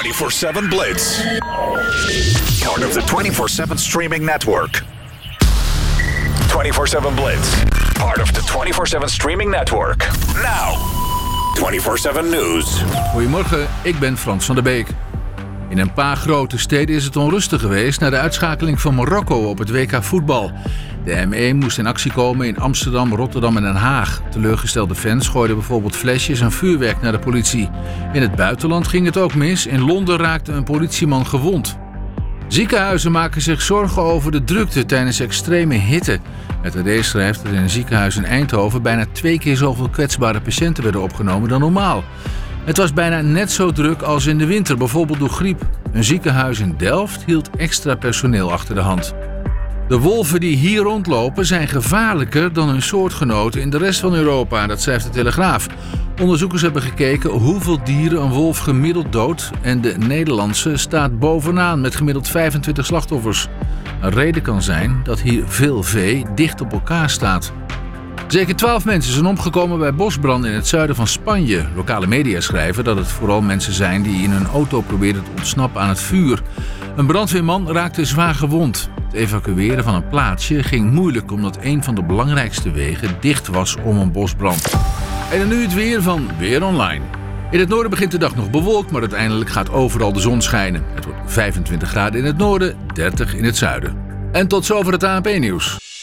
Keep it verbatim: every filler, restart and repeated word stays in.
twenty-four seven Blitz. Part of the twenty-four seven streaming network. twenty-four seven Blitz. Part of the twenty-four seven streaming network. Now, twenty-four seven News. Goedemorgen, ik ben Frans van der Beek. In een paar grote steden is het onrustig geweest na de uitschakeling van Marokko op het W K voetbal. De M één moest in actie komen in Amsterdam, Rotterdam en Den Haag. Teleurgestelde fans gooiden bijvoorbeeld flesjes en vuurwerk naar de politie. In het buitenland ging het ook mis. In Londen raakte een politieman gewond. Ziekenhuizen maken zich zorgen over de drukte tijdens extreme hitte. Het R D schrijft dat in een ziekenhuis in Eindhoven bijna twee keer zoveel kwetsbare patiënten werden opgenomen dan normaal. Het was bijna net zo druk als in de winter, bijvoorbeeld door griep. Een ziekenhuis in Delft hield extra personeel achter de hand. De wolven die hier rondlopen zijn gevaarlijker dan hun soortgenoten in de rest van Europa, dat schrijft de Telegraaf. Onderzoekers hebben gekeken hoeveel dieren een wolf gemiddeld doodt en de Nederlandse staat bovenaan met gemiddeld vijfentwintig slachtoffers. Een reden kan zijn dat hier veel vee dicht op elkaar staat. Zeker twaalf mensen zijn omgekomen bij bosbranden in het zuiden van Spanje. Lokale media schrijven dat het vooral mensen zijn die in hun auto probeerden te ontsnappen aan het vuur. Een brandweerman raakte zwaar gewond. Het evacueren van een plaatsje ging moeilijk omdat een van de belangrijkste wegen dicht was om een bosbrand. En dan nu het weer van Weer Online. In het noorden begint de dag nog bewolkt, maar uiteindelijk gaat overal de zon schijnen. Het wordt vijfentwintig graden in het noorden, dertig in het zuiden. En tot zover het A N P-nieuws.